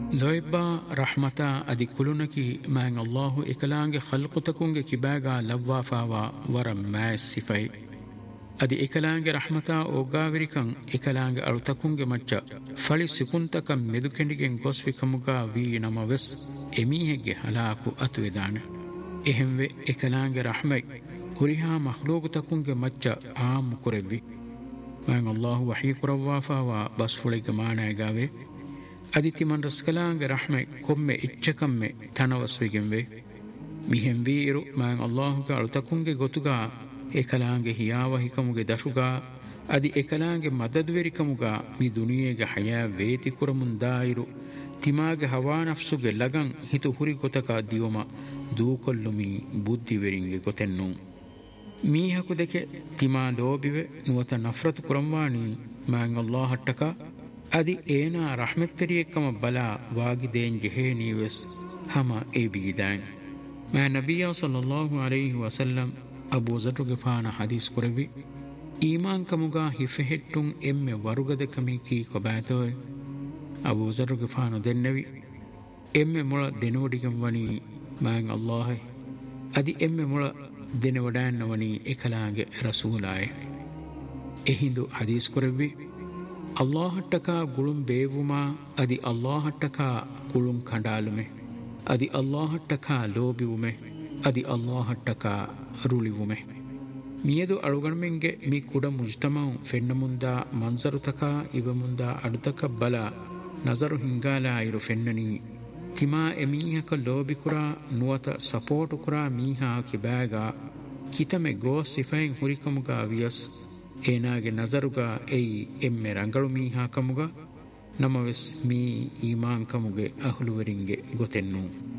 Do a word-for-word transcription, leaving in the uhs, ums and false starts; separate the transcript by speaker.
Speaker 1: ಲೊಯ್ಬಾ ರಹ್ಮತ ಅದಿ ಕುಲುನಕಿ ಮ್ಯಾಂಗ್ ಅಲ್ಲಾಹು ಎಕಲಾಂಗೆ ಖಲ್ಕುತಕುಂಗೆ ಕಿಬಾಗ ಲವ್ವಾಫಾವಾ ವರ ಮ್ಯಾಸ್ ಸಿಫೈ ಅದಿ ಎಕಲಾಂಗೆ ರಹ್ಮತ ಒಗ್ಗಾವಿರಿಕಂ ಎಕಲಾಂಗೆ ಅಳುತಕುಂಗೆ ಮಚ್ಚ ಫಳಿ ಸಿಕುಂತಕಂ ಮೆದುಕೆಂಡಿಗೆಂ ಗೊಸ್ವಿಕಮುಗ ವಿ ನಮವೆಸ್ ಎಮೀಹೆಗ್ಗೆ ಹಲಾಕು ಅತುವೆದಾನೆ ಎಹೆಂವೆ ಎಕಲಾಂಗೆ ರಹ್ಮೈ ಹುರಿಹಾ ಮಖ್ಲೂಗುತಕುಂಗೆ ಮಚ್ಚ ಆಮ್ ಕುರೆವ್ವಿ ಮ್ಯಾಂಗ್ ಅಲ್ಲಾಹು ವಹೀ ಕುರವ್ವಾಫಾವಾ ಬಸ್ಫುಳಿಗೆ ಮಾನಾಯಗಾವೆ ಅದಿತಿ ಮನ್ ರಸ್ಕಲಾಂಗೆ ರಹ್ಮೆ ಕೊಮ್ಮೆ ಇಚ್ಚಕಮ್ಮೆ ತನವಸ್ವಿಗೆಂವೆ ಮಿಹೆಂ ವೀರು ಮ್ಯಾಂಗ್ ಅಲ್ಲಾಹುಗೆ ಅಳುತಕುಂಗೆ ಗೊತುಗ ಎಕಲಾಂಗೆ ಹಿಯಾವ ಹಿಕಮುಗೆ ದಶುಗ ಅದಿ ಎಕಲಾಂಗೆ ಮದದ್ವೆರಿಕಮುಗ ಮಿ ದುನಿಯೆಗೆ ಹಯಾ ವೇತಿ ಕುರಮುಂದಾಯಿರು ತಿಮಾಗೆ ಹವಾ ನಫ್ಸುಗೆ ಲಗಂ ಹಿತು ಹುರಿ ಗೊತಕ ದಿವಮ ದೂಕೊಲ್ಲುಮಿ ಬುದ್ಧಿವೆರಿಂಗೆ ಗೊತೆನ್ನು ಮೀಹಕು ದೆಕೆ ತಿಮಾ ಲೋಬಿವೆ ನುವತ ನಫ್ರತು ಕುರಂವಾಣಿ ಮ್ಯಾಂಗ್ ಅಲ್ಲಾಹಟ್ಟಕ ಅದಿ ಏನಾ ರಹ್ಮೆತ್ತರಿಯಕ್ಕಮ ಬಲ ವಾಗಿದೇನ್ ಜೆಹೇ ನೀವೆಸ್ ಹಮ ಎ ಬೀದಾನ್ ಮಾ ನಬಿಯ ಸಲ್ಲಲ್ಲಾಹು ಅಲೈಹಿ ವಸಲ್ಲಂ ಅಬೂ ಝರ್ ಗಿಫಾನ ಹದೀಸ್ ಕುರವಿ ಈಮಾನ್ ಕಮುಗ ಹಿಫೆහෙಟ್ಟುಂ ಎಮ್ಮೆ ವರುಗದ ಕಮಿ ಕೀ ಕೊಬಾತೋಯ್ ಅಬೂ ಝರ್ ಗಿಫಾನ ದೆನ್ನವಿ ಎಮ್ಮೆ ಮುಳ ದೆನೋಡಿಗಂ ವನಿ ಮ್ಯಾಂಗ್ ಅಲ್ಲಾಹ್ ಅದಿ ಎಮ್ಮೆ ಮುಳ ದೆನವಡಾನ್ನ ವನಿ ಎಕಲಾಂಗೆ ರಸೂಲಾಯ್ ಎಹಿಂದು ಹದೀಸ್ ಕುರವಿ ಅಲ್ಲಾಹಟ್ಟಕ ಗುಳುಂ ಬೇವುಮಾ ಅದಿ ಅಲ್ಲಾಹಟ್ಟಕ ಕುಳುಂ ಕಂಡಾಲುಮೆ ಅದಿ ಅಲ್ಲಾಹಟ್ಟಕ ಲೋಬಿವುಮೆ ಅದಿ ಅಲ್ಲಾಹಟ್ಟಕ ರುಳಿವುಮೆ ಮಿಯದು ಅಳುಗಣ್ಮೆಂಗೆ ಮಿ ಕುಡ ಮುಜ್ತಮಂ ಫೆನ್ನ ಮುಂದ ಮಂಜರುತಕ ಇವ ಮುಂದ ಅಡುತಕ ಬಲ ನಜರು ಹಿಂಗಾಲ ಇರು ಫೆನ್ನನಿ ತಿಮಾ ಎಮೀಹಕ ಲೋಬಿಕುರ ನುವತ ಸಪೋರ್ಟು ಕುರ ಮೀಹಾ ಕಿಬ್ಯಾಗ ಕಿತಮೆ ಗೋ ಸಿಫೈನ್ ಹುರಿಕಮುಗ ವಿಯಸ್ ಏನಾಗೆ ನಜರುಗ ಎಯಿ ಎಮ್ಮೆ ರಂಗಳು ಮೀಹಾ ಕಮುಗ ನಮವೆಸ್ ಮೀ ಈಮಾನ್ ಕಮುಗೆ ಅಹುಲುವರಿಂಗೆ ಗೊತೆನ್ನು